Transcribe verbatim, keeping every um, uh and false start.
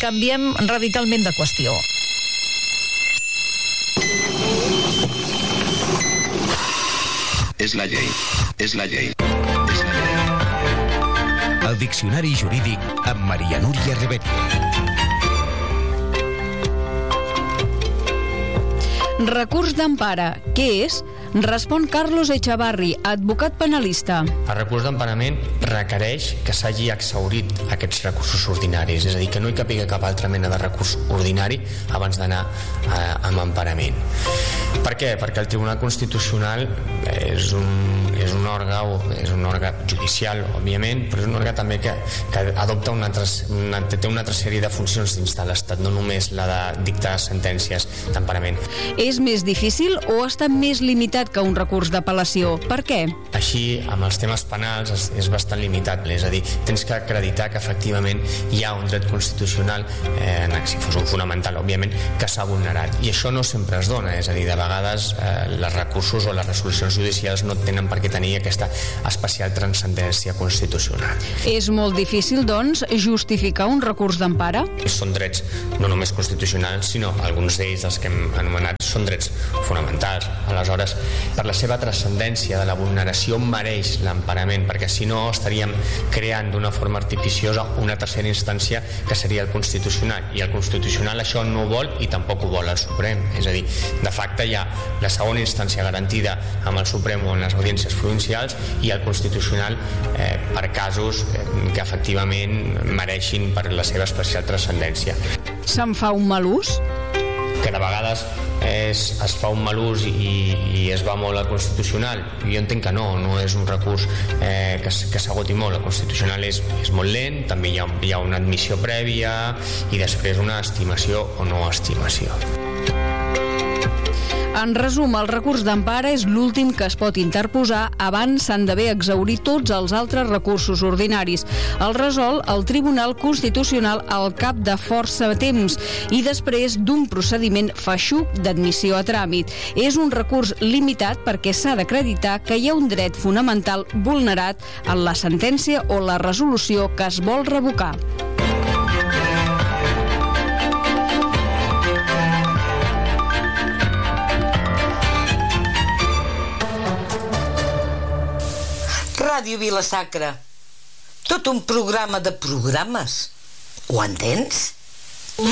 canviem radicalment de qüestió. És la llei, és la llei, és la llei. El Diccionari Jurídic amb Maria Núria Rebetlle. Recurs d'empara, què és? Respon Carlos Echavarri, advocat penalista. El recurs d'emparament requereix que s'hagi exhaurit aquests recursos ordinaris, és a dir, que no hi capigui cap altra mena de recurs ordinari abans d'anar eh, amb emparament. Per què? Perquè el Tribunal Constitucional és un, és un òrgan, és un òrgan judicial, òbviament, però és un òrgan també que, que adopta una altra, una, té una altra sèrie de funcions dins de l'Estat, no només la de dictar sentències d'emparament. És més difícil o està més limitat que un recurs d'apel·lació? Per què? Així, amb els temes penals és, és bastant limitat, és a dir, tens que acreditar que efectivament hi ha un dret constitucional, eh, si fos un fonamental, òbviament, que s'ha vulnerat. I això no sempre es dona, és a dir, de vegades eh, els recursos o les resolucions judicials no tenen per què tenir aquesta especial transcendència constitucional. És molt difícil, doncs, justificar un recurs d'empara? Són drets no només constitucionals, sinó alguns d'ells, els que hem anomenat, són drets fonamentals. Aleshores, per la seva transcendència de la vulneració mereix l'emparament, perquè si no estaríem creant d'una forma artificiosa una tercera instància que seria el Constitucional, i el Constitucional això no ho vol i tampoc ho vol el Suprem. És a dir, de facte hi ha la segona instància garantida amb el Suprem o en les audiències provincials i el Constitucional eh, per casos eh, que efectivament mereixin per la seva especial transcendència. Se'n fa un mal ús? Que de vegades és, es fa un mal ús i, i es va molt al Constitucional. Jo entenc que no, no és un recurs eh, que, que s'agoti molt. El Constitucional és, és molt lent, també hi ha, hi ha una admissió prèvia i després una estimació o no estimació. En resum, el recurs d'empara és l'últim que es pot interposar abans s'han d'haver exhaurit tots els altres recursos ordinaris. El resol el Tribunal Constitucional al cap de força temps i després d'un procediment feixuc d'admissió a tràmit. És un recurs limitat perquè s'ha d'acreditar que hi ha un dret fonamental vulnerat en la sentència o la resolució que es vol revocar. Ràdio Vila-sacra. Tot un programa de programes. Ho entens?